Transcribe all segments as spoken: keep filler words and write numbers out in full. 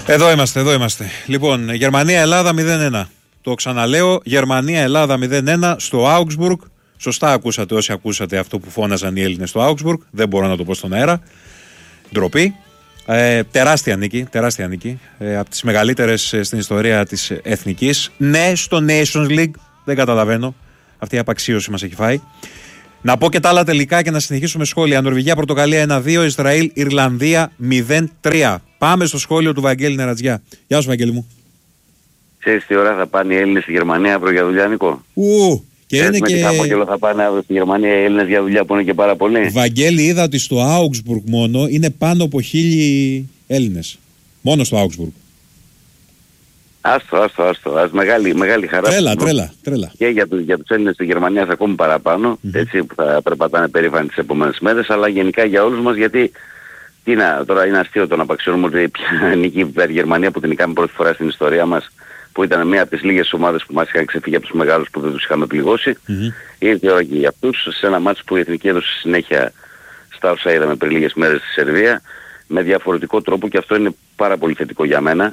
Εδώ είμαστε, εδώ είμαστε. Λοιπόν, Γερμανία-Ελλάδα μηδέν ένα. Το ξαναλέω, Γερμανία-Ελλάδα μηδέν ένα στο Augsburg. Σωστά ακούσατε όσοι ακούσατε αυτό που φώναζαν οι Έλληνες στο Augsburg. Δεν μπορώ να το πω στον αέρα. Ντροπή. Ε, τεράστια νίκη, τεράστια νίκη. Ε, από τις μεγαλύτερες ε, στην ιστορία της εθνικής. Ναι, στο Nations League. Δεν καταλαβαίνω. Αυτή η απαξίωση μας έχει φάει. Να πω και τα άλλα τελικά και να συνεχίσουμε σχόλια. Νορβηγία-Πορτογαλία ένα δύο, Ισραήλ-Ιρλανδία μηδέν τρία. Πάμε στο σχόλιο του Βαγγέλη Νερατζιά. Γεια σου, Βαγγέλη μου. Ξέρεις τι ώρα θα πάνε οι Έλληνες στη Γερμανία αύριο για δουλειά, Νικό? Ου, και είναι και... Με θα πάνε αύριο στη Γερμανία οι Έλληνες για δουλειά που είναι και πάρα πολλοί. Βαγγέλη, είδα ότι στο Augsburg μόνο είναι πάνω από χίλιοι Έλληνες. Μόνο στο Augsburg. Άστο, άστο, άστο. Ας μεγάλη, μεγάλη χαρά. Τρέλα, τρέλα, τρέλα. Και για, τους, για τους Έλληνες στη Γερμανία θα ακόμη παραπάνω, mm-hmm. έτσι, που θα περπατάνε περήφανοι τις επόμενες μέρες, αλλά γενικά για όλους μας, γιατί τι να, τώρα είναι αστείο το να απαξιώνουμε ότι πια νίκη η Γερμανία που την νικάμε πρώτη φορά στην ιστορία μας, που ήταν μία από τις λίγες ομάδες που μας είχαν ξεφύγει από τους μεγάλους που δεν τους είχαμε πληγώσει. Mm-hmm. Ήρθε η ώρα και για αυτούς, σε ένα μάτς που η Εθνική έδωσε συνέχεια στα όσα είδαμε πριν λίγες μέρες στη Σερβία, με διαφορετικό τρόπο, και αυτό είναι πάρα πολύ θετικό για μένα.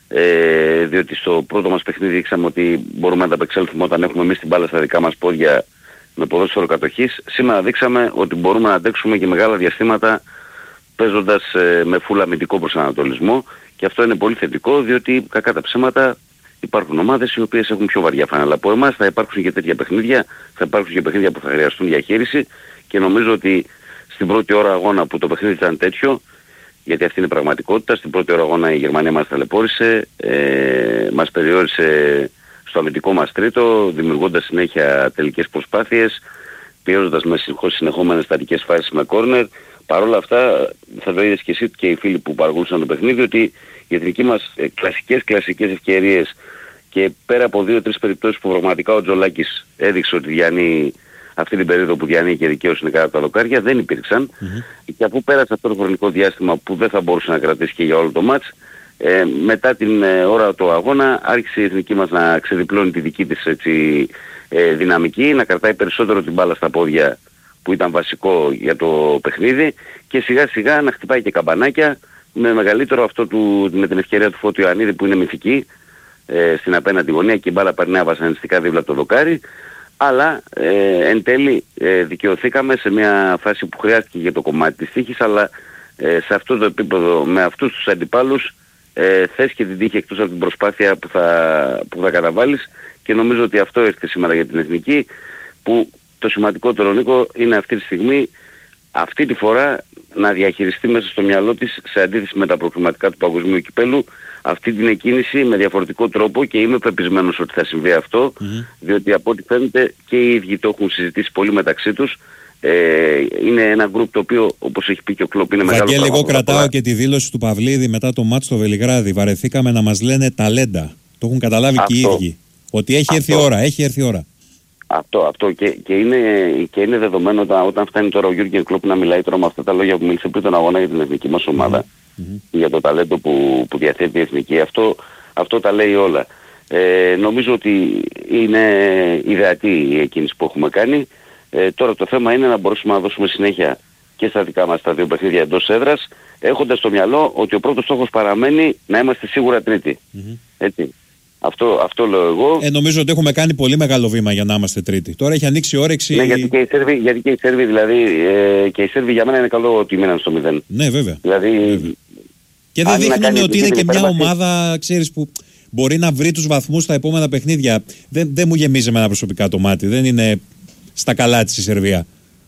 Ε, διότι στο πρώτο μας παιχνίδι δείξαμε ότι μπορούμε να τα απεξέλθουμε όταν έχουμε εμείς την μπάλα στα δικά μας πόδια με ποδόσφαιρο κατοχής. Σήμερα δείξαμε ότι μπορούμε να αντέξουμε και μεγάλα διαστήματα παίζοντας ε, με φουλ αμυντικό προσανατολισμό, και αυτό είναι πολύ θετικό, διότι κακά τα ψέματα υπάρχουν ομάδες οι οποίες έχουν πιο βαριά φανέλα από εμάς. Θα υπάρξουν και τέτοια παιχνίδια, θα υπάρξουν και παιχνίδια που θα χρειαστούν διαχείριση, και νομίζω ότι στην πρώτη ώρα αγώνα που το παιχνίδι ήταν τέτοιο, γιατί αυτή είναι η πραγματικότητα, στην πρώτη ώρα αγώνα η Γερμανία μας ταλαιπώρησε, ε, μας περιόρισε στο αμυντικό μας τρίτο, δημιουργώντας συνέχεια τελικές προσπάθειες, πιέζοντας με συνεχόμενες στατικές φάσεις με κόρνερ. Παρ' όλα αυτά θα το είδες και εσύ και οι φίλοι που παρακολούθησαν το παιχνίδι, ότι οι εθνικοί μας ε, κλασικές κλασικές ευκαιρίες, και πέρα από δύο-τρεις περιπτώσεις που πραγματικά ο Τζολάκης έδειξε ότι διανύει αυτή την περίοδο που διανύει και δικαίως είναι κάτω από τα δοκάρια, δεν υπήρξαν. Mm-hmm. Και αφού πέρασε αυτό το χρονικό διάστημα που δεν θα μπορούσε να κρατήσει και για όλο το μάτς, ε, μετά την ε, ώρα του αγώνα άρχισε η εθνική μας να ξεδιπλώνει τη δική της έτσι, ε, δυναμική, να κρατάει περισσότερο την μπάλα στα πόδια που ήταν βασικό για το παιχνίδι, και σιγά σιγά να χτυπάει και καμπανάκια, με μεγαλύτερο αυτό του, με την ευκαιρία του Φώτη Ιωαννίδη που είναι μυθική ε, στην απέναντι γωνία, και η μπάλα παρνέα βασανιστικά δίπλα από το δοκάρι. Αλλά ε, εν τέλει ε, δικαιωθήκαμε σε μια φάση που χρειάστηκε για το κομμάτι της τύχης, αλλά ε, σε αυτό το επίπεδο με αυτούς τους αντιπάλους ε, θες και την τύχη εκτός από την προσπάθεια που θα, που θα καταβάλεις, και νομίζω ότι αυτό έρχεται σήμερα για την εθνική, που το σημαντικότερο, Νίκο, είναι αυτή τη στιγμή, αυτή τη φορά, να διαχειριστεί μέσα στο μυαλό της, σε αντίθεση με τα προκριματικά του παγκοσμίου κυπέλου, αυτή την εκκίνηση με διαφορετικό τρόπο, και είμαι πεπισμένος ότι θα συμβεί αυτό, mm-hmm. διότι από ό,τι φαίνεται και οι ίδιοι το έχουν συζητήσει πολύ μεταξύ τους. Ε, είναι ένα γκρουπ το οποίο, όπως έχει πει και ο Κλόπ, είναι μεγάλο. Βαγγέλη, εγώ κρατάω και τη δήλωση του Παυλίδη μετά το μάτς στο Βελιγράδι. Βαρεθήκαμε να μας λένε ταλέντα. Το έχουν καταλάβει αυτό, και οι ίδιοι. Ότι έχει έρθει η ώρα, έχει έρθει η ώρα. Αυτό, αυτό και, και, είναι, και είναι δεδομένο όταν, όταν φτάνει τώρα ο Γιούργεν Κλόπ να μιλάει τώρα με αυτά τα λόγια που μίλησε πριν τον αγώνα για την εθνική μας ομάδα, mm-hmm. για το ταλέντο που, που διαθέτει η εθνική. Αυτό, αυτό τα λέει όλα. Ε, νομίζω ότι είναι ιδεατή η εκκίνηση που έχουμε κάνει. Ε, τώρα το θέμα είναι να μπορέσουμε να δώσουμε συνέχεια και στα δικά μας τα δύο παιχνίδια εντός έδρας, έχοντας στο μυαλό ότι ο πρώτος στόχος παραμένει να είμαστε σίγουρα τρίτη. Mm-hmm. Έτσι. Αυτό, αυτό λέω εγώ. Ε, νομίζω ότι έχουμε κάνει πολύ μεγάλο βήμα για να είμαστε τρίτη. Τώρα έχει ανοίξει η όρεξη. Ναι, γιατί και οι Σέρβοι, γιατί και οι Σέρβοι, δηλαδή, ε, και οι Σέρβοι για μένα είναι καλό ότι μείναν στο μηδέν. Ναι, βέβαια. Δηλαδή, βέβαια. Και δεν δείχνουν ότι είναι και μια ομάδα, ξέρεις, που μπορεί να βρει τους βαθμούς στα επόμενα παιχνίδια. Δεν, δεν μου γεμίζει με ένα προσωπικά το μάτι. Δεν είναι στα καλά της η Σερβία.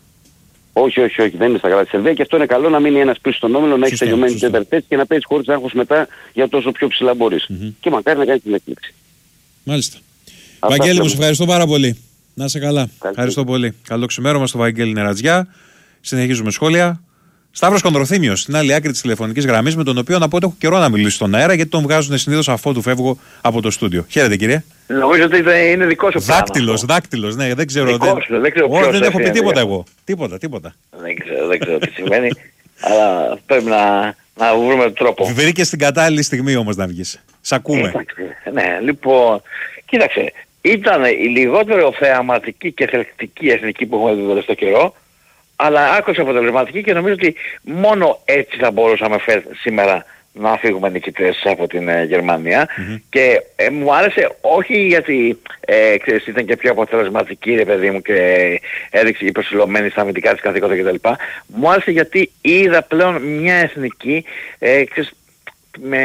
Όχι, όχι, όχι, δεν είναι στα καλά της Σερβία, και αυτό είναι καλό, να μείνει ένας πίσω στον όμιλο, να έχει τελειωμένη την τέταρτη θέση και να παίζει χωρίς άγχος μετά για τόσο πιο ψηλά μπορείς. Mm-hmm. Και μακάρι να κάνει την έκπληξη. Μάλιστα. Αυτά Βαγγέλη μου, σε ευχαριστώ πάρα πολύ. Να είσαι καλά. Καλή. Ευχαριστώ πολύ. Καλό ξημέρωμα στο Βαγγέλη Νερατζιά. Συνεχίζουμε σχόλια. Σταύρος Κονδροθύμιος, στην άλλη άκρη της τηλεφωνικής γραμμής, με τον οποίο να πω ότι έχω καιρό να μιλήσω στον αέρα, γιατί τον βγάζουν συνήθως αφότου φεύγω από το στούντιο. Χαίρετε, κύριε. Νομίζω ότι είναι δικό σου πράγμα. Δάκτυλος, δάκτυλος, ναι, δεν ξέρω. Δικός, δεν, δεν, ξέρω όχι, δεν έχω πει τίποτα εγώ. Τίποτα, τίποτα. Δεν ξέρω, δεν ξέρω τι σημαίνει, αλλά πρέπει να, να βρούμε τον τρόπο. Βρήκε στην κατάλληλη στιγμή όμως να βγεις. Σ' ακούμε. Ε, ναι, λοιπόν, κοίταξε, ήταν η λιγότερο θεαματική και θελκτική εθνική που έχουμε δει στο καιρό, αλλά άκουσα αποτελεσματική και νομίζω ότι μόνο έτσι θα μπορούσαμε φε, σήμερα να φύγουμε νικητές από την ε, Γερμανία. Mm-hmm. Και ε, μου άρεσε όχι γιατί ε, ξέρεις, ήταν και πιο αποτελεσματική, ρε παιδί μου, και έδειξε υπερσυλλομένη στα αμυντικά της καθήκοντα κτλ. Μου άρεσε γιατί είδα πλέον μια εθνική ε, ξέρεις, με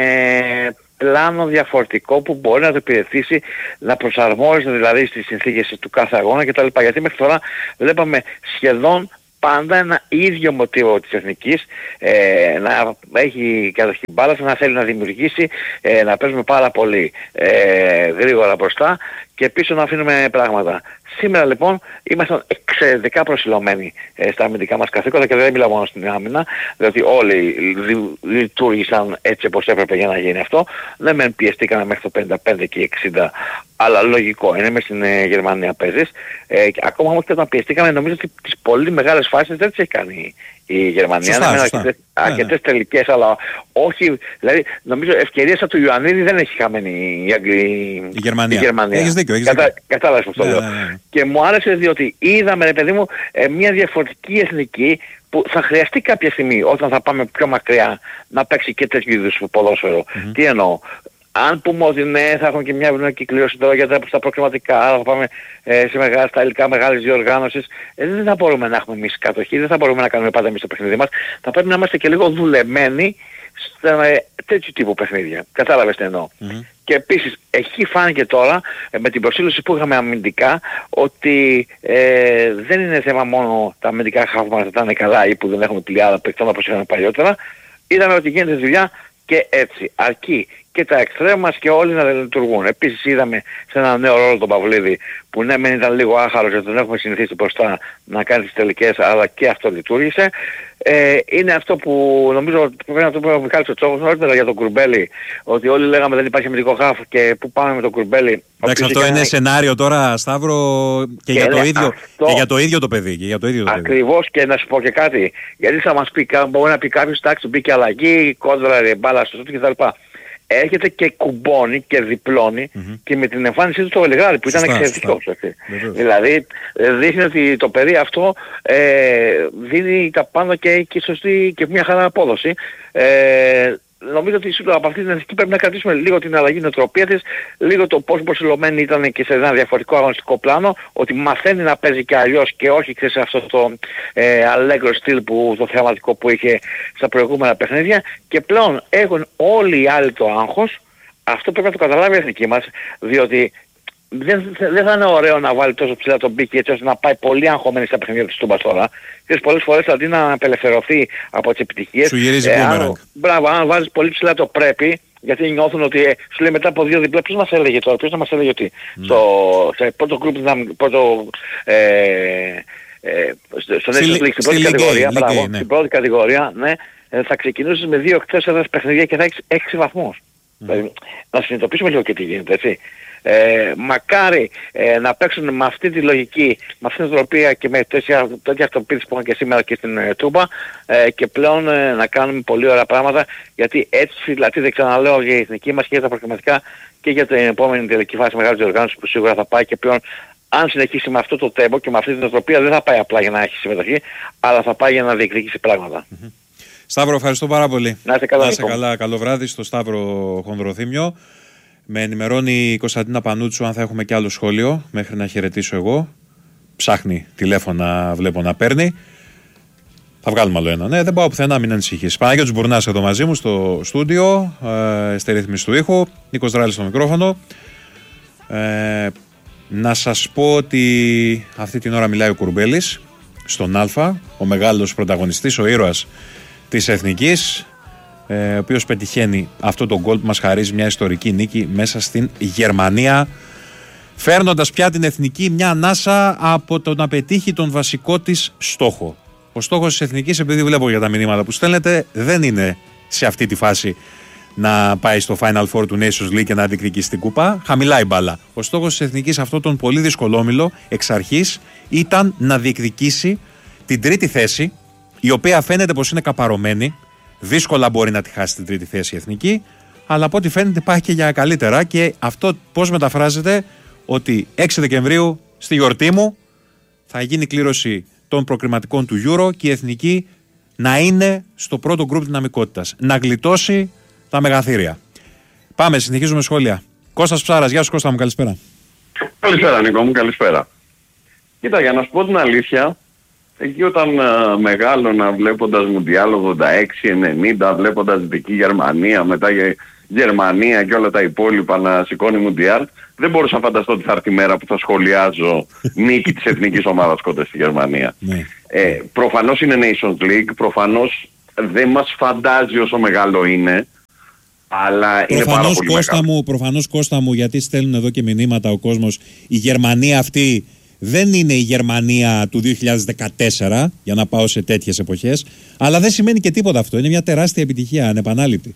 πλάνο διαφορετικό που μπορεί να το υπηρετήσει, να προσαρμόζεται δηλαδή στις συνθήκες του κάθε αγώνα κτλ. Γιατί μέχρι τώρα βλέπαμε σχεδόν πάντα ένα ίδιο μοτίβο της εθνικής, ε, να έχει καταρχήν μπάλα, να θέλει να δημιουργήσει, ε, να παίζουμε πάρα πολύ ε, γρήγορα μπροστά και πίσω να αφήνουμε πράγματα. Σήμερα λοιπόν ήμασταν εξαιρετικά προσιλωμένοι ε, στα αμυντικά μας καθήκοντα και δεν μιλάω μόνο στην άμυνα, διότι όλοι λειτουργήσαν έτσι όπως έπρεπε για να γίνει αυτό. Δεν μεν πιεστήκαμε μέχρι το πενήντα πέντε και εξήντα, αλλά λογικό είναι, μες στην ε, Γερμανία παίζεις. Ε, ακόμα όμως και όταν πιεστήκαμε, νομίζω ότι τις πολύ μεγάλες φάσεις δεν τις έχει κάνει η Γερμανία. Σωστά, είναι σωστά. αρκετές, ναι, αρκετές ναι. τελικές, αλλά όχι, δηλαδή νομίζω ευκαιρίες από του Ιωαννίδη δεν έχει χαμένη η, η, η Γερμανία. Η Γερμανία. Έχεις δίκιο, έχεις Κατα, δίκιο. Κατάλαβες πώς το Ναι, λέω. ναι, ναι. Και μου άρεσε διότι είδαμε, ρε παιδί μου, ε, μια διαφορετική εθνική που θα χρειαστεί κάποια στιγμή όταν θα πάμε πιο μακριά να παίξει και τέτοιου είδους ποδόσφαιρο. Mm-hmm. Τι εννοώ. Αν πούμε ότι ναι, θα έχουμε και μια ευνοϊκή κυκλήρωση τώρα για τα, στα προκριματικά, θα πάμε ε, σε μεγάλα, στα υλικά μεγάλης διοργάνωσης, ε, δεν θα μπορούμε να έχουμε εμείς κατοχή, δεν θα μπορούμε να κάνουμε πάντα εμείς το παιχνίδι μας. Θα πρέπει να είμαστε και λίγο δουλεμένοι στα ε, τέτοιου τύπου παιχνίδια. Κατάλαβες τι εννοώ. Mm-hmm. Και επίσης, εκεί φάνηκε τώρα, ε, με την προσήλωση που είχαμε αμυντικά, ότι ε, δεν είναι θέμα μόνο τα αμυντικά χάφματα να είναι καλά ή που δεν έχουμε πλειάδα παιχτών όπως είχαμε παλιότερα. Είδαμε ότι γίνεται δουλειά και έτσι. Αρκεί και τα εξτρέμ μας και όλοι να λειτουργούν. Επίσης είδαμε σε ένα νέο ρόλο τον Παυλίδη που ναι μεν ήταν λίγο άχαρος γιατί τον έχουμε συνηθίσει μπροστά να κάνει τις τελικές, αλλά και αυτό λειτουργήσε. Ε, είναι αυτό που νομίζω πρέπει να το πούμε ο Μιχάλης ο Τσόχος νωρίτερα για τον Κουρμπέλη, ότι όλοι λέγαμε δεν υπάρχει αμυντικό χάφ και πού πάμε με τον Κουρμπέλη. Εντάξει, αυτό είναι σενάριο τώρα, Σταύρο, και, και, για, το ίδιο, αυτό... και για το ίδιο το παιδί. Και για το ίδιο το Ακριβώς παιδί. Και να σου πω και κάτι, γιατί θα μας πει, μπορεί να πει κάποιος, εντάξει, μπήκε αλλαγή, κόντρα, μπάλα στο σούτ κτλ. Έρχεται και κουμπώνει και διπλώνει mm-hmm. και με την εμφάνισή του στο Βελιγράδι που ήταν εξαιρετικός. Δηλαδή δείχνει ότι το παιδί αυτό ε, δίνει τα πάντα και, και σωστή και μια χαρά απόδοση. Ε, νομίζω ότι από αυτή την εθνική πρέπει να κρατήσουμε λίγο την αλλαγή νοοτροπία της, λίγο το πώς προσιλωμένη ήταν και σε ένα διαφορετικό αγωνιστικό πλάνο, ότι μαθαίνει να παίζει και αλλιώς και όχι σε αυτό το ε, αλέγκρο στυλ που, το θεαματικό που είχε στα προηγούμενα παιχνίδια και πλέον έχουν όλοι οι άλλοι το άγχος. Αυτό πρέπει να το καταλάβει η εθνική μας, διότι δεν, δεν θα είναι ωραίο να βάλει τόσο ψηλά τον πίκη έτσι ώστε να πάει πολύ αγχωμένη στα παιχνίδια της Τούμπας τώρα. Και πολλές φορές αντί να απελευθερωθεί από τις επιτυχίες, σου γυρίζει ε, αν, μπράβο, αν βάζεις πολύ ψηλά το πρέπει, γιατί νιώθουν ότι ε, σου λέει μετά από δύο διπλά, ποιος μας έλεγε τώρα, ποιος να μας έλεγε ότι mm. στο σε πρώτο group, πρώτο, ε, ε, στο Nations League, στην πρώτη κατηγορία, League, μπράβο, ναι. στην πρώτη κατηγορία, ναι, θα ξεκινήσεις με δύο εκτός έδρας παιχνιδιά και θα έχεις έξι βαθμούς. Mm. Δηλαδή, να συνειδητοποιήσουμε λίγο και τι γίνεται, έτσι. Ε, μακάρι ε, να παίξουν με αυτή τη λογική, με αυτή την οτροπία και με τέτοια, τέτοια αυτοποίηση που είχαν και σήμερα και στην ε, Τούμπα ε, και πλέον ε, να κάνουμε πολύ ωραία πράγματα, γιατί έτσι δηλαδή δεν ξαναλέω για η εθνική μας και για τα προγραμματικά και για την επόμενη τελική φάση μεγάλης διοργάνωσης που σίγουρα θα πάει και πλέον αν συνεχίσει με αυτό το τέμπο και με αυτή την οτροπία δεν θα πάει απλά για να έχει συμμετοχή, αλλά θα πάει για να διεκδικήσει πράγματα. Mm-hmm. Σταύρο, ευχαριστώ πάρα πολύ. Να είστε καλά. Να είστε καλά. Καλό βράδυ στο Σταύρο Χονδροθύμιο. Με ενημερώνει η Κωνσταντίνα Πανούτσου αν θα έχουμε κι άλλο σχόλιο μέχρι να χαιρετήσω εγώ. Ψάχνει τηλέφωνα, βλέπω να παίρνει. Θα βγάλουμε άλλο ένα. Ναι, δεν πάω πουθενά, μην ανησυχείς. Παναγιώτης Μπουρνάς εδώ μαζί μου στο στούντιο, ε, στη ρύθμιση του ήχου. Νίκος Δράλης στο μικρόφωνο. Ε, να σας πω ότι αυτή την ώρα μιλάει ο Κουρμπέλης στον Α, ο μεγάλος πρωταγωνιστής, ο ήρωας της Εθνικής, ο οποίος πετυχαίνει αυτό το γκολ που μας χαρίζει μια ιστορική νίκη μέσα στην Γερμανία, φέρνοντας πια την Εθνική μια ανάσα από το να πετύχει τον βασικό της στόχο. Ο στόχος της Εθνικής, επειδή βλέπω για τα μηνύματα που στέλνετε, δεν είναι σε αυτή τη φάση να πάει στο Final Four του Nations League και να διεκδικήσει την κούπα. Χαμηλά η μπάλα. Ο στόχος της Εθνικής αυτό τον πολύ δυσκολόμιλο εξ αρχής ήταν να διεκδικήσει την τρίτη θέση, η οποία φαίνεται πως είναι καπαρωμένη. Δύσκολα μπορεί να τη χάσει την τρίτη θέση η Εθνική, αλλά από ό,τι φαίνεται πάει και για καλύτερα. Και αυτό πώς μεταφράζεται, ότι έξι Δεκεμβρίου στη γιορτή μου θα γίνει κλήρωση των προκριματικών του Euro και η εθνική να είναι στο πρώτο γκρουπ δυναμικότητας. Να γλιτώσει τα μεγαθύρια. Πάμε, συνεχίζουμε σχόλια. Κώστας Ψάρας, γεια σου Κώστα μου, καλησπέρα. Καλησπέρα Νίκο μου, καλησπέρα. Κοίτα, για να σου πω την αλήθεια, εκεί όταν uh, μεγάλωνα βλέποντας Μουντιάλ ογδόντα έξι ενενήντα, βλέποντας Δυτική Γερμανία, μετά Γερμανία και όλα τα υπόλοιπα να σηκώνει Μουντιάλ, δεν μπορούσα να φανταστώ ότι θα έρθει η μέρα που θα σχολιάζω νίκη της εθνικής ομάδας κοντά στη Γερμανία. Ναι. Ε, προφανώς είναι Nations League, προφανώς δεν μας φαντάζει όσο μεγάλο είναι, αλλά προφανώς, είναι πάρα πολύ Κώστα μεγάλο. Μου, προφανώς Κώστα μου, γιατί στέλνουν εδώ και μηνύματα ο κόσμος, η Γερμανία αυτή δεν είναι η Γερμανία του δύο χιλιάδες δεκατέσσερα, για να πάω σε τέτοιες εποχές, αλλά δεν σημαίνει και τίποτα αυτό. Είναι μια τεράστια επιτυχία, ανεπανάληπτη.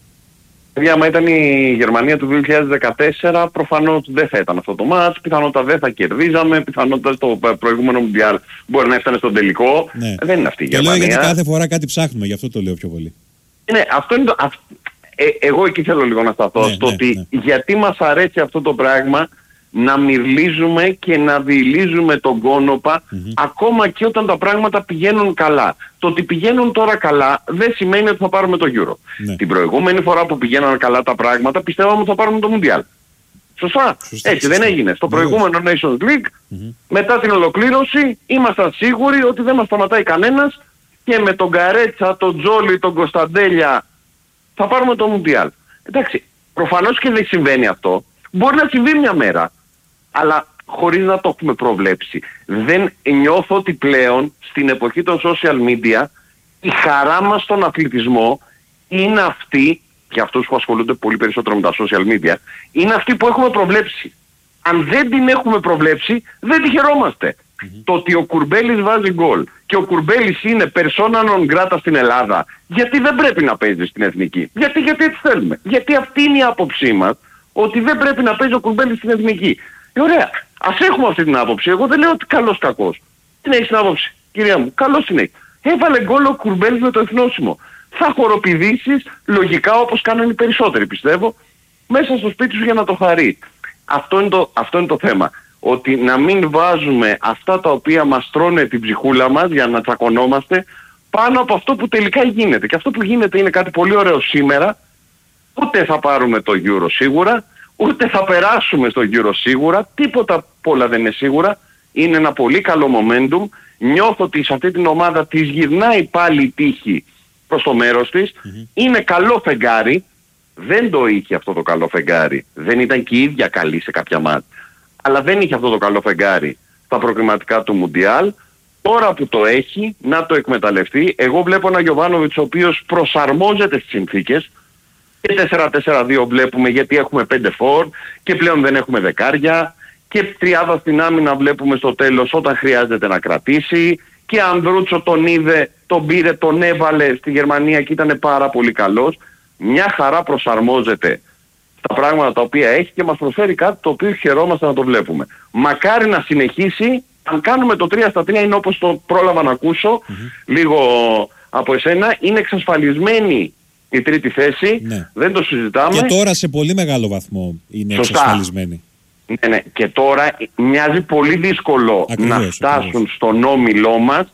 Άμα ήταν η Γερμανία του δύο χιλιάδες δεκατέσσερα, προφανώς δεν θα ήταν αυτό το μάτς, πιθανότατα δεν θα κερδίζαμε, πιθανότατα στο προηγούμενο Μουντιάλ μπορεί να έφτανε στον τελικό. Ναι. Δεν είναι αυτή η και Γερμανία. Και λέω γιατί κάθε φορά κάτι ψάχνουμε, γι' αυτό το λέω πιο πολύ. Ναι, αυτό είναι το... αυ... Ε, εγώ εκεί θέλω λίγο να σταθώ, ναι, στο ναι, ότι ναι. γιατί μας αρέσει αυτό το πράγμα να μυρλίζουμε και να διηλίζουμε τον κόνοπα mm-hmm. ακόμα και όταν τα πράγματα πηγαίνουν καλά. Το ότι πηγαίνουν τώρα καλά δεν σημαίνει ότι θα πάρουμε το Euro. Ναι. Την προηγούμενη φορά που πηγαίναν καλά τα πράγματα πιστεύαμε ότι θα πάρουμε το Mundial. Σωστά. Σωστά. Έτσι σωστά. Δεν έγινε. Στο ναι. προηγούμενο Nations League mm-hmm. μετά την ολοκλήρωση ήμασταν σίγουροι ότι δεν μας σταματάει κανένας και με τον Καρέτσα, τον Τζόλι, τον Κωνσταντέλια θα πάρουμε το Mundial. Εντάξει, προφανώς και δεν συμβαίνει αυτό. Μπορεί να συμβεί μια μέρα, αλλά χωρίς να το έχουμε προβλέψει. Δεν νιώθω ότι πλέον στην εποχή των social media η χαρά μας στον αθλητισμό είναι αυτή, και αυτούς που ασχολούνται πολύ περισσότερο με τα social media, είναι αυτή που έχουμε προβλέψει. Αν δεν την έχουμε προβλέψει, δεν τη χαιρόμαστε. Mm-hmm. Το ότι ο Κουρμπέλης βάζει γκολ και ο Κουρμπέλης είναι persona non grata στην Ελλάδα, γιατί δεν πρέπει να παίζει στην εθνική. Γιατί, γιατί έτσι θέλουμε. Γιατί αυτή είναι η άποψή μας, ότι δεν πρέπει να παίζει ο Κουρμπέλης στην εθνική. Ε, ωραία. Ας έχουμε αυτή την άποψη. Εγώ δεν λέω ότι καλός κακός. Την έχεις την άποψη, κυρία μου. Καλός την έχει. Έβαλε γκολ ο Κουρμπέλης με το εθνόσημο. Θα χοροπηδήσεις λογικά όπως κάνουν οι περισσότεροι, πιστεύω, μέσα στο σπίτι σου για να το χαρεί. Αυτό είναι το, αυτό είναι το θέμα. Ότι να μην βάζουμε αυτά τα οποία μας τρώνε την ψυχούλα μας για να τσακωνόμαστε πάνω από αυτό που τελικά γίνεται. Και αυτό που γίνεται είναι κάτι πολύ ωραίο σήμερα. Ούτε θα πάρουμε το Euro σίγουρα, ούτε θα περάσουμε στο Euro σίγουρα, τίποτα απ' όλα δεν είναι σίγουρα. Είναι ένα πολύ καλό momentum. Νιώθω ότι σε αυτή την ομάδα της γυρνάει πάλι η τύχη προς το μέρος της. Mm-hmm. Είναι καλό φεγγάρι. Δεν το είχε αυτό το καλό φεγγάρι. Δεν ήταν και η ίδια καλή σε κάποια μάτια. Αλλά δεν είχε αυτό το καλό φεγγάρι στα προκριματικά του Μουντιάλ. Τώρα που το έχει, να το εκμεταλλευτεί. Εγώ βλέπω έναν Γιοβάνοβιτς ο οποίος προσαρμόζεται στις συνθήκες. Και τέσσερα τέσσερα δύο βλέπουμε γιατί έχουμε πέντε φορ και πλέον δεν έχουμε δεκάρια. Και τριάδα στην άμυνα βλέπουμε στο τέλος όταν χρειάζεται να κρατήσει. Και Ανδρούτσο τον είδε, τον πήρε, τον έβαλε στη Γερμανία και ήταν πάρα πολύ καλός. Μια χαρά προσαρμόζεται στα πράγματα τα οποία έχει και μας προσφέρει κάτι το οποίο χαιρόμαστε να το βλέπουμε. Μακάρι να συνεχίσει. Αν κάνουμε το τρία στα τρία είναι όπως το πρόλαβα να ακούσω mm-hmm. λίγο από εσένα. Είναι εξασφαλισμένη η τρίτη θέση. Ναι. Δεν το συζητάμε. Και τώρα σε πολύ μεγάλο βαθμό είναι Σωστά. εξασφαλισμένη. Ναι, ναι. Και τώρα μοιάζει πολύ δύσκολο ακριβώς, να φτάσουν ακριβώς. στον όμιλό μας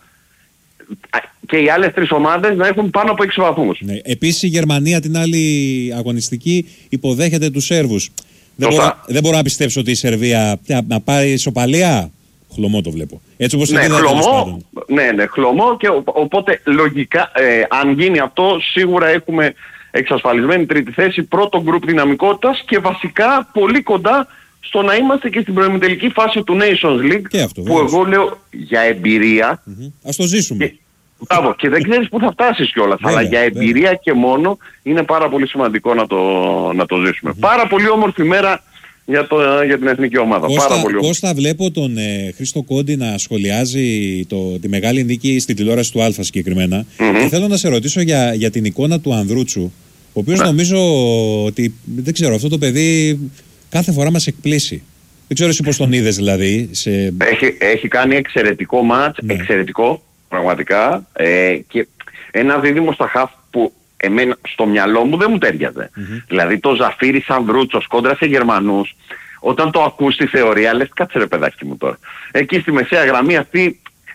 και οι άλλες τρεις ομάδες να έχουν πάνω από έξι βαθμούς. Ναι. Επίσης η Γερμανία την άλλη αγωνιστική υποδέχεται τους Σέρβους. Δεν μπορώ, δεν μπορώ να πιστέψω ότι η Σερβία να πάρει ισοπαλία. Χλωμό το βλέπω. Έτσι όπως ναι, χλωμό, ναι, ναι, χλωμό και ο, οπότε λογικά ε, αν γίνει αυτό σίγουρα έχουμε εξασφαλισμένη τρίτη θέση, πρώτο γκρουπ δυναμικότητας και βασικά πολύ κοντά στο να είμαστε και στην προημιτελική φάση του Nations League και αυτό, που βέβαια. Εγώ λέω για εμπειρία. Mm-hmm. Ας το ζήσουμε. Και, μπράβο, και δεν ξέρεις που θα φτάσεις κιόλας, αλλά για εμπειρία βέβαια. Και μόνο είναι πάρα πολύ σημαντικό να το, να το ζήσουμε. Mm-hmm. Πάρα πολύ όμορφη μέρα για, το, για την εθνική ομάδα. Κώστα, πάρα πολύ όμορφη. Κώστα, βλέπω τον ε, Χρήστο Κόντι να σχολιάζει το, τη μεγάλη νίκη στην τηλεόραση του Αλφα συγκεκριμένα mm-hmm. και θέλω να σε ρωτήσω για, για την εικόνα του Ανδρούτσου, ο οποίος ναι. νομίζω ότι, δεν ξέρω, αυτό το παιδί κάθε φορά μας εκπλήσει. Δεν ξέρω εσύ πώς τον είδες δηλαδή. Σε... Έχει, έχει κάνει εξαιρετικό μάτς, ναι. εξαιρετικό πραγματικά ε, και ένα δίδυμο στα χαφ που εμένα στο μυαλό μου δεν μου τέριαζε. Mm-hmm. Δηλαδή το Ζαφίρι Ανδρούτσος κόντρα σε Γερμανούς, όταν το ακούς στη θεωρία λες κάτσε ρε παιδάκι μου τώρα. Εκεί στη μεσαία γραμμή αυτή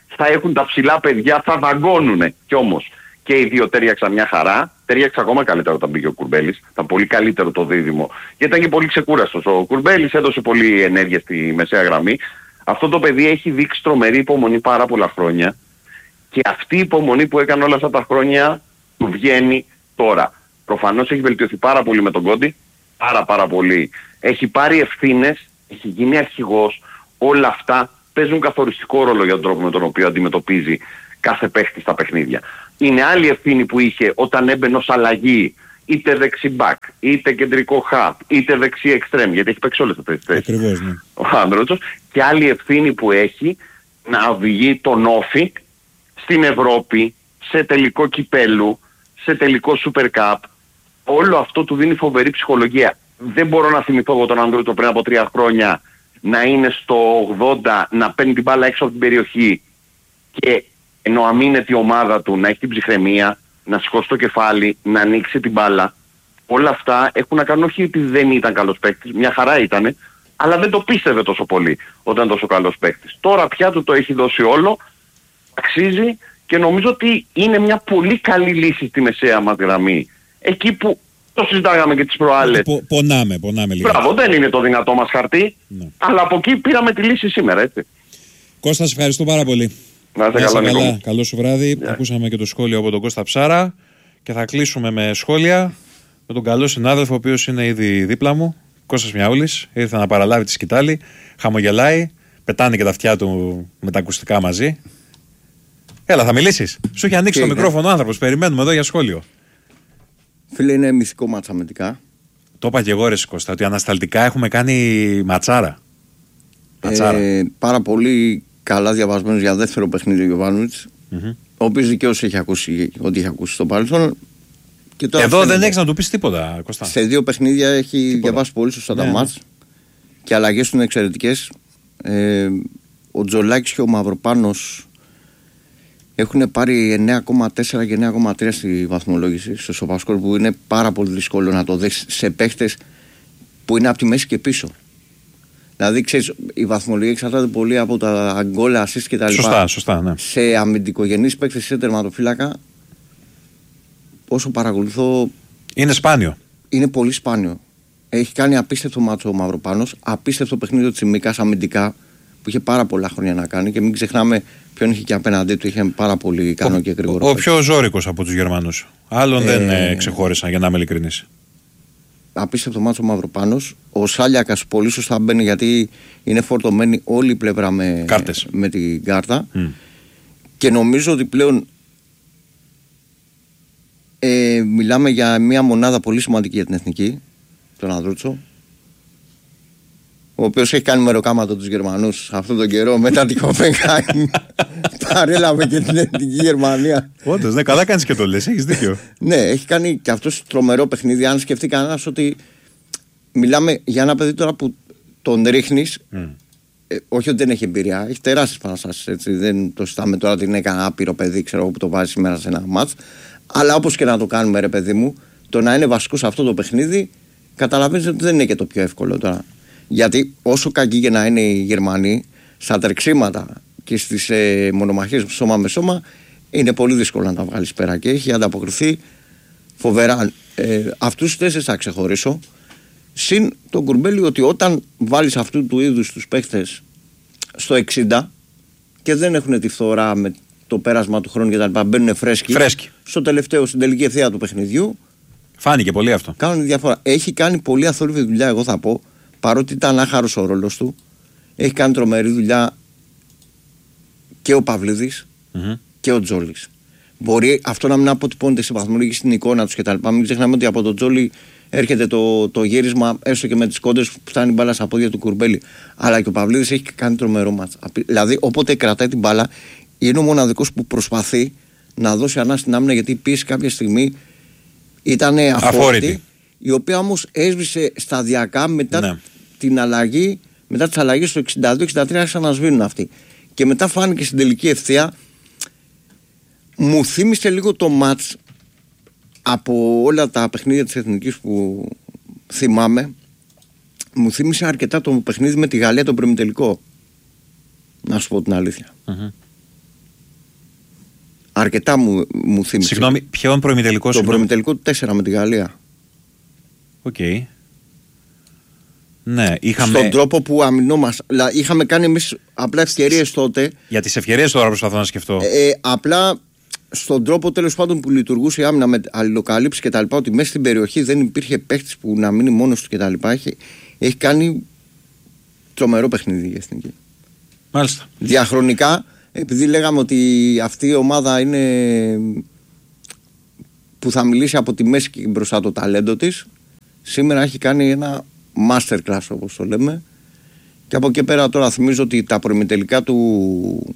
θα έχουν τα ψηλά παιδιά, θα δαγκώνουνε. Κι όμως και οι δύο τέριαξαν μια χαρά. Τέριαξε ακόμα καλύτερο όταν πήγε ο Κουρμπέλης. Ήταν πολύ καλύτερο το δίδυμο. Γιατί ήταν και πολύ ξεκούραστος. Ο Κουρμπέλης έδωσε πολύ ενέργεια στη μεσαία γραμμή. Αυτό το παιδί έχει δείξει τρομερή υπομονή πάρα πολλά χρόνια. Και αυτή η υπομονή που έκανε όλα αυτά τα χρόνια του βγαίνει τώρα. Προφανώς έχει βελτιωθεί πάρα πολύ με τον Κόντι. Πάρα πάρα πολύ. Έχει πάρει ευθύνες, έχει γίνει αρχηγός. Όλα αυτά παίζουν καθοριστικό ρόλο για τον τρόπο με τον οποίο αντιμετωπίζει κάθε παίχτη στα παιχνίδια. Είναι άλλη ευθύνη που είχε όταν έμπαινε ως αλλαγή, είτε δεξί μπακ, είτε κεντρικό χαπ, είτε δεξί εξτρέμ, γιατί έχει παίξει όλες αυτές τις θέσεις. Ακριβώς, ναι. Ο Άνδροτσος. Και άλλη ευθύνη που έχει να οδηγεί τον Όφη στην Ευρώπη, σε τελικό κυπέλου, σε τελικό Super Cup. Όλο αυτό του δίνει φοβερή ψυχολογία. Δεν μπορώ να θυμηθώ εγώ τον Άνδροτο πριν από τρία χρόνια να είναι στο ογδόντα, να παίρνει την μπάλα έξω από την περιοχή και ενώ αμήνεται η ομάδα του να έχει την ψυχραιμία, να σηκώσει το κεφάλι, να ανοίξει την μπάλα. Όλα αυτά έχουν να κάνουν όχι ότι δεν ήταν καλός παίκτης, μια χαρά ήτανε, αλλά δεν το πίστευε τόσο πολύ όταν ήταν τόσο καλός παίκτης. Τώρα πια του το έχει δώσει όλο, αξίζει και νομίζω ότι είναι μια πολύ καλή λύση στη μεσαία μας γραμμή. Εκεί που το συζητάγαμε και τις προάλλες. Πο, πονάμε, πονάμε λίγο. Μπράβο, δεν είναι το δυνατό μας χαρτί, ναι. Αλλά από εκεί πήραμε τη λύση σήμερα, έτσι. Κώστα, σε ευχαριστώ πάρα πολύ. Να είστε καλά, καλά. Καλό σου βράδυ. Yeah. Ακούσαμε και το σχόλιο από τον Κώστα Ψάρα και θα κλείσουμε με σχόλια με τον καλό συνάδελφο, ο οποίος είναι ήδη δίπλα μου, Κώστας Μιαούλης. Ήρθε να παραλάβει τη σκητάλη, χαμογελάει, πετάνε και τα αυτιά του με τα ακουστικά μαζί. Έλα, θα μιλήσεις. Σου έχει ανοίξει και το είναι. Μικρόφωνο ο άνθρωπος. Περιμένουμε εδώ για σχόλιο. Φίλε, είναι μυθικό μάτσα αμυντικά. Το είπα και εγώ, ρε Κώστα, ότι ανασταλτικά έχουμε κάνει ματσάρα. ματσάρα. Ε, πάρα πολύ καλά διαβασμένος για δεύτερο παιχνίδι ο Γιοβάνοβιτς, mm-hmm. ο οποίος δικαίως έχει ακούσει ό,τι έχει ακούσει στο παρελθόν. Και τώρα εδώ δεν έχεις να του πεις τίποτα, Κώστα. Σε δύο παιχνίδια έχει τίποτα. Διαβάσει πολύ σωστά τα μάτς και οι αλλαγές του είναι εξαιρετικές. Ε, ο Τζολάκης και ο Μαυροπάνος έχουν πάρει εννέα κόμμα τέσσερα και εννέα κόμμα τρία στη βαθμολόγηση στο Σοφασκόρ, που είναι πάρα πολύ δύσκολο να το δεις σε παίχτες που είναι από τη μέση και πίσω. Δηλαδή, ξέρεις, η βαθμολογία εξαρτάται πολύ από τα γκολ, assist και τα λοιπά. Σωστά, σωστά, ναι. Σε αμυντικογενείς παίκτες σε τερματοφύλακα, όσο παρακολουθώ. Είναι σπάνιο. Είναι πολύ σπάνιο. Έχει κάνει απίστευτο μάτσο ο Μαυροπάνος, απίστευτο παιχνίδι ο Τσιμίκας αμυντικά, που είχε πάρα πολλά χρόνια να κάνει και μην ξεχνάμε ποιον είχε και απέναντί του, είχε πάρα πολύ ικανό και γρήγορο. Ο, ο πιο ζώρικος από τους Γερμανούς. Άλλον ε... δεν ε, ξεχώρισαν, για να είμαι ειλικρινής. Απίστευτο μάτσο ο Μαυροπάνος. Ο Σάλιακας πολύ σωστά μπαίνει, γιατί είναι φορτωμένη όλη η πλευρά με, με την κάρτα. Mm. Και νομίζω ότι πλέον ε, μιλάμε για μια μονάδα πολύ σημαντική για την εθνική, τον Ανδρούτσο, ο οποίος έχει κάνει μεροκάματο τους Γερμανούς αυτόν τον καιρό μετά την Κοπενχάγη. Παρέλαβε και την εθνική Γερμανία. Όντως, ναι, καλά κάνεις και το λες, έχεις δίκιο. Ναι, έχει κάνει και αυτός τρομερό παιχνίδι. Αν σκεφτεί κανένας ότι μιλάμε για ένα παιδί τώρα που τον ρίχνεις, mm. ε, όχι ότι δεν έχει εμπειρία, έχει τεράστιες παραστάσεις. Έτσι, δεν το συζητάμε τώρα ότι είναι κανένα άπειρο παιδί, ξέρω εγώ, που το βάζει σήμερα σε ένα μάτς. Αλλά όπως και να το κάνουμε, ρε παιδί μου, το να είναι βασικό σε αυτό το παιχνίδι, καταλαβαίνεις ότι δεν είναι και το πιο εύκολο τώρα. Γιατί όσο κακοί και να είναι οι Γερμανοί, στα τρεξίματα και στις ε, μονομαχίες σώμα με σώμα, είναι πολύ δύσκολο να τα βγάλεις πέρα και έχει ανταποκριθεί φοβερά. Ε, αυτούς τους τέσσερις θα ξεχωρίσω. Συν τον Κουρμπέλη, ότι όταν βάλεις αυτού του είδους τους παίχτες στο εξήντα και δεν έχουν τη φθορά με το πέρασμα του χρόνου και τα λοιπά, μπαίνουν φρέσκοι, φρέσκοι στο τελευταίο, στην τελική ευθεία του παιχνιδιού. Φάνηκε πολύ αυτό. Κάνουν διαφορά. Έχει κάνει πολύ αθόρυβη δουλειά, εγώ θα πω. Παρότι ήταν άχαρος ο ρόλος του, έχει κάνει τρομερή δουλειά και ο Παυλίδης mm-hmm. και ο Τζόλης. Μπορεί αυτό να μην αποτυπώνεται σε βαθμολογική στην εικόνα τους κτλ. Μην ξεχνάμε ότι από τον Τζόλη έρχεται το, το γύρισμα, έστω και με τις κόντρες που φτάνει μπάλα στα πόδια του Κουρμπέλη. Αλλά και ο Παυλίδης έχει κάνει τρομερό μάτς. Δηλαδή, όποτε κρατάει την μπάλα, είναι ο μοναδικός που προσπαθεί να δώσει ανάσα στην άμυνα, γιατί η πίεση κάποια στιγμή ήταν αφόρητη. Η οποία όμως έσβησε σταδιακά μετά ναι. την αλλαγή, μετά τις αλλαγές στο εξήντα δύο εξήντα τρία άρχισαν να σβήνουν αυτοί. Και μετά φάνηκε στην τελική ευθεία. Μου θύμισε λίγο το μάτς από όλα τα παιχνίδια της Εθνικής που θυμάμαι. Μου θύμισε αρκετά το παιχνίδι με τη Γαλλία, το προημιτελικό. Να σου πω την αλήθεια. Mm-hmm. Αρκετά μου, μου θύμισε. Συγγνώμη, ποιον προημιτελικό? Το προημιτελικό του τέσσερα με τη Γαλλία. Οκ. Okay. Ναι, είχαμε... Στον τρόπο που αμυνόμαστε. Είχαμε κάνει εμείς απλά ευκαιρίες τότε. Για τις ευκαιρίες τώρα προσπαθώ να σκεφτώ. Ε, απλά στον τρόπο τέλος πάντων που λειτουργούσε η άμυνα με αλληλοκαλύψεις και τα λοιπά, ότι μέσα στην περιοχή δεν υπήρχε παίχτης που να μείνει μόνος του και τα λοιπά. Έχει, έχει κάνει τρομερό παιχνίδι η Εθνική. Μάλιστα. Διαχρονικά, επειδή λέγαμε ότι αυτή η ομάδα είναι που θα μιλήσει από τη μέση και μπροστά το ταλέντο της, σήμερα έχει κάνει ένα masterclass όπως το λέμε. Και από εκεί πέρα τώρα θυμίζω ότι τα προημιτελικά του,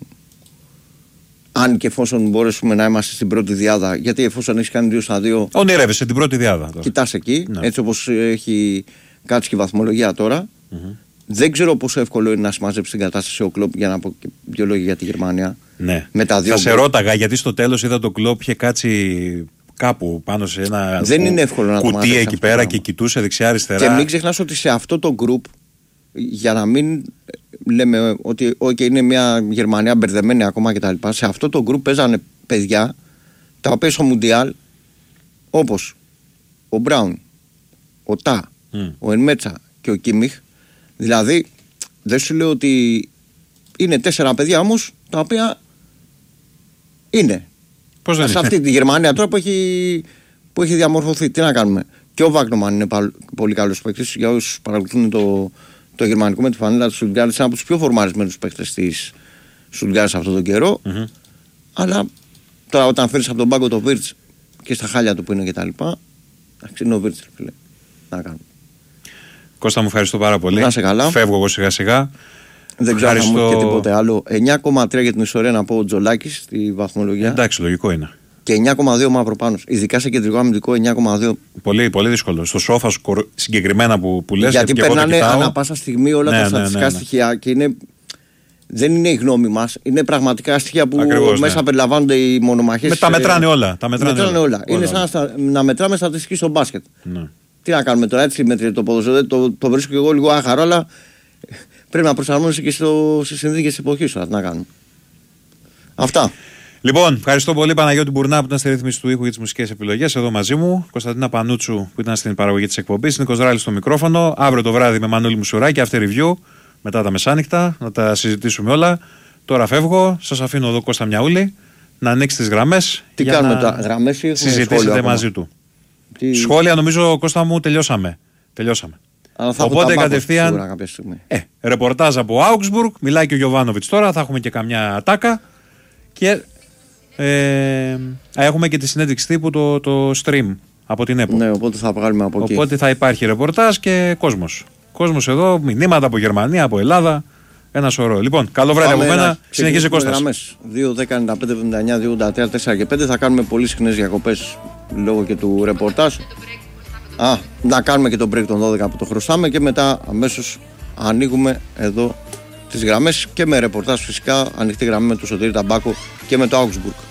αν και εφόσον μπορέσουμε να είμαστε στην πρώτη διάδα, γιατί εφόσον έχει κάνει δύο στα δύο, ονειρεύεσαι την πρώτη διάδα. Κοιτάς εκεί, ναι. Έτσι όπως έχει κάτσει και η βαθμολογία τώρα. Mm-hmm. Δεν ξέρω πόσο εύκολο είναι να συμμαζέψει την κατάσταση ο Κλοπ, για να πω και δύο λόγια για τη Γερμανία. Ναι. Με τα δύο θα σε ρώταγα, γιατί στο τέλος είδα τον Κλοπ είχε κάτσει κάπου πάνω σε ένα δεν είναι εύκολο να κουτί εκεί πέρα και κοιτούσε δεξιά-αριστερά. Και μην ξεχνάς ότι σε αυτό το group, για να μην λέμε ότι okay, είναι μια Γερμανία μπερδεμένη ακόμα κτλ. Σε αυτό το group παίζανε παιδιά τα οποία στο Μουντιάλ, όπως ο Μπράουν, ο Τά, mm. ο Ενμέτσα και ο Κίμιχ. Δηλαδή, δεν σου λέω ότι είναι τέσσερα παιδιά όμως τα οποία είναι. Πώς δεν σε είναι. Αυτή τη Γερμανία τώρα που έχει, που έχει διαμορφωθεί. Τι να κάνουμε. Και ο Βάγνομαν είναι πολύ καλός παίκτης. Για όσους παρακολουθούν το, το γερμανικό με τη φανέλα του Στουτγκάρτ, είναι από τους πιο φορμαρισμένους παίκτες της Στουτγκάρτ αυτόν τον καιρό. Mm-hmm. Αλλά τώρα όταν φέρεις από τον πάγκο το Βίρτς και στα χάλια του που είναι κτλ. Εντάξει, είναι ο Βίρτς, φίλε. Να κάνουμε. Κώστα, μου ευχαριστώ πάρα πολύ. Να είσαι καλά. Φεύγω εγώ σιγά σιγά. Δεν ξέρω αν μου και τίποτε άλλο. εννιά κόμμα τρία για την ιστορία να πω ο Τζολάκης στη βαθμολογία. Εντάξει, λογικό είναι. Και εννιά κόμμα δύο Μαυροπάνος. Ειδικά σε κεντρικό αμυντικό εννιά κόμμα δύο. Πολύ, πολύ δύσκολο. Στο σόφα συγκεκριμένα που, που λες. Γιατί περνάνε ανά πάσα στιγμή όλα ναι, τα στατιστικά ναι, ναι, ναι. στοιχεία και είναι. Δεν είναι η γνώμη μας. Είναι πραγματικά στοιχεία που ακριβώς, μέσα ναι. περιλαμβάνονται οι μονομαχίες. Με τα μετράνε όλα. Τα μετράνε, μετράνε όλα. όλα. όλα. Είναι σαν όλα. να μετράμε στατιστική στο μπάσκετ. Ναι. Τι να κάνουμε τώρα, έτσι μετράει το ποδόσφαιρο. Το, το βρίσκω και εγώ λίγο άχαρο, αλλά πρέπει να προσαρμόζεσαι και στις συνθήκες της εποχής τώρα. Τι να κάνουμε. Αυτά. Λοιπόν, ευχαριστώ πολύ Παναγιώτη Μπουρνά που ήταν στη ρύθμιση του ήχου για τις μουσικές επιλογές εδώ μαζί μου. Κωνσταντίνα Πανούτσου που ήταν στην παραγωγή της εκπομπής. Νίκος Ράλης στο μικρόφωνο. Αύριο το βράδυ με Μανώλη Μουσουράκη, after review μετά τα μεσάνυχτα. Να τα συζητήσουμε όλα. Τώρα φεύγω. Σας αφήνω εδώ Κώστα Μιαούλη να ανοίξει τις γραμμές. Τι για κάνουμε να τα γραμμές ή συζητήσετε μαζί του. Τι... Σχόλια νομίζω Κώστα μου τελειώσαμε. τελειώσαμε. Οπότε κατευθείαν. Ε, ρεπορτάζ από Augsburg. Μιλάει και ο Γιοβάνοβιτς τώρα. Θα έχουμε και καμιά ατάκα. Και ε, έχουμε και τη συνέντευξη τύπου το, το stream από την ΕΠΟ. Ναι, οπότε θα βγάλουμε από εκεί. Οπότε θα υπάρχει ρεπορτάζ και κόσμος. Κόσμος εδώ, μηνύματα από Γερμανία, από Ελλάδα. Ένα σωρό. Λοιπόν, καλό βράδυ από μένα. Συνεχίζει Κώστας. δύο δέκα ενενήντα πέντε εβδομήντα εννιά δύο ογδόντα τρία τέσσερα και πέντε. Θα κάνουμε πολύ συχνές διακοπές λόγω και του ρεπορτάζ. Α, να κάνουμε και τον break των δώδεκα που το χρωστάμε και μετά αμέσως ανοίγουμε εδώ τις γραμμές και με ρεπορτάζ φυσικά, ανοιχτή γραμμή με το Σωτήρη Ταμπάκο και με το Augsburg.